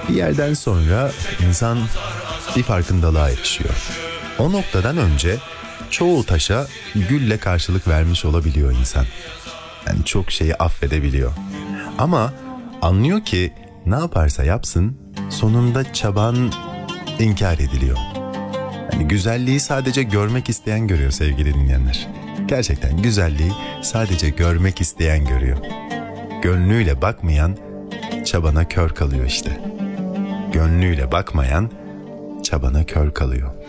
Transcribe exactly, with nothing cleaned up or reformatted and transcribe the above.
Bir yerden sonra insan bir farkındalığa erişiyor. O noktadan önce çoğu taşa gülle karşılık vermiş olabiliyor insan. Yani çok şeyi affedebiliyor. Ama anlıyor ki ne yaparsa yapsın sonunda çaban inkar ediliyor. Yani güzelliği sadece görmek isteyen görüyor sevgili dinleyenler. Gerçekten güzelliği sadece görmek isteyen görüyor. Gönlüyle bakmayan çabana kör kalıyor işte. Gönlüyle bakmayan çabana kör kalıyor.